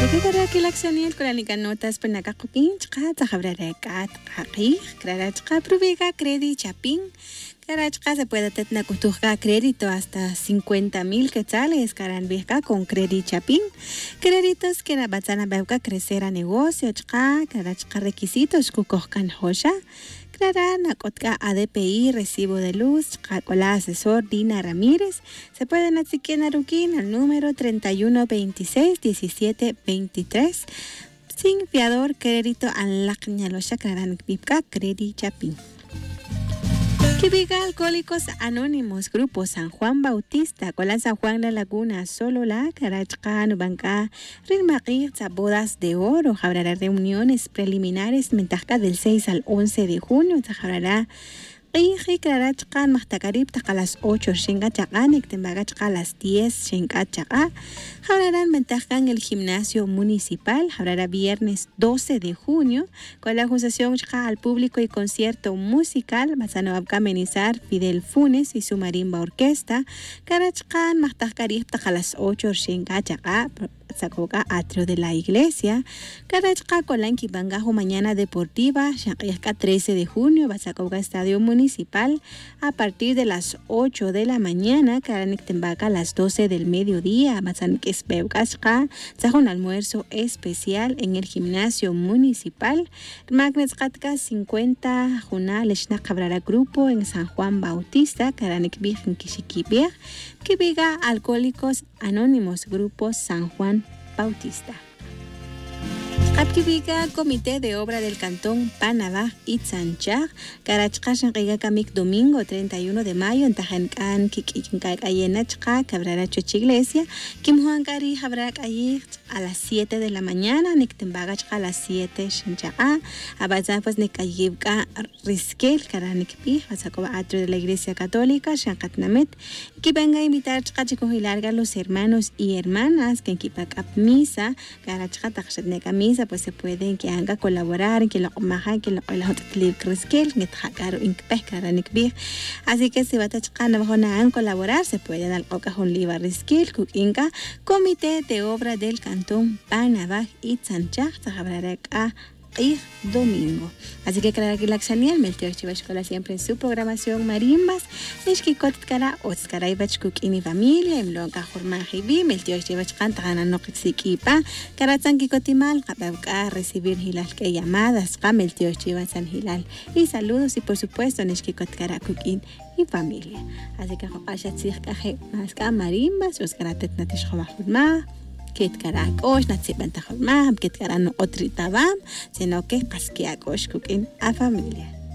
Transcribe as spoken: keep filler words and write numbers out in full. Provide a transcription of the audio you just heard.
Kara kilaksanil kulalikan notas penakakukin chka tajabrarekat kakik kara chka provega credit chapin kara chka se puede tener kutuja crédito hasta cincuenta mil quetzales karan beca con credit chapin créditos que la batzana beuka crecer a negocio chka kara chka requisitos kukohkan hosha Clara Nakotka A D P I, recibo de luz, Chacola asesor Dina Ramírez. Se pueden adquirir en Aruquín al número treinta y uno veintiséis diecisiete veintitrés. Sin fiador, crédito an la Cañalosha Claran Pipka, Credit Chapin. Kibiga Alcohólicos Anónimos, Grupo San Juan Bautista, Colan San Juan La Laguna, Solo La, Carachca, Nubanca, Rilmaquir, Bodas de Oro, habrá reuniones preliminares, Mentajca del seis al once de junio, habrá Qiji Carachca, Mahtacarib, a las ocho, Shenga Chaganek, Tembagachca a las diez, Shenga Chaga, habrán Mentajca en el gimnasio municipal, habrá viernes doce de junio, con la acusación al público y concierto musical, Basano Abkamenizar, Fidel Funes y su marimba orquesta, Carachcan, Mahtacarib, a las ocho, Shenga Chaga, Sacoca Atrio de la Iglesia, Carachca Colanqui Bangajo Mañana Deportiva, Shaqyasca trece de junio, Basacoca Estadio Municipal, a partir de las ocho de la mañana, Caranek Tembaca a las doce del mediodía, Basanques Beucasca, Saja un almuerzo especial en el gimnasio municipal, Magnescatka cincuenta, Juna Lechna Cabrara Grupo en San Juan Bautista, Caranek Virgen Kishikibia, que viga Alcohólicos Anónimos, Grupo San Juan Bautista. Apkibiga Comité de Obra del Cantón Panabaj Itzanchaj, Carachkashan Kamik domingo treinta y uno de mayo en Tajankan Kikinkayenachka, Cabraracho Iglesia, Kim Juan Gari Habrak Ayich a las siete de la mañana, Nictembagachka a las siete, Shincha'a, Abazafas Nekayibka Riskel, Karanikpi, Basacoba Atrio de la Iglesia Católica, Shankatnamet, que venga a invitar Chkachico y larga los hermanos y hermanas que en Kipakap Misa, Carachka Takshatneka Misa, pues se pueden que haga colaborar, que lo maja, que lo la otra clip Riskel, que Takaro Inkpeh, Karanikpi. Así que si va a Tachkana Bajonan colaborar, se pueden al Ocajón Liva Riskel, Kukinka, Comité de Obra del Cantón Panabaj Itzanchaj, Tajabrarek a y domingo. Así que claro que la Xaniel Meltior Chivascola siempre en su programación marimbas, Nishkikot Kara, Oskara y Bachkuk y mi familia, en Longa Jormajibi, Meltior Chivascan, Tagana no Xikipa, Karatsan Kikotimal, Kabauka, recibir Hilal que llamadas, Meltior Chivasan Hilal. Y saludos y por supuesto Nishkikot Kara Kukin y familia. Así que Hokashat Sirkaje, Maska Marimbas, Oskaratet Natish Hobahudma. Que karak osh na tsiban tahol ma, que karan otri tabam, sino que kaskia kosh kukin a familia.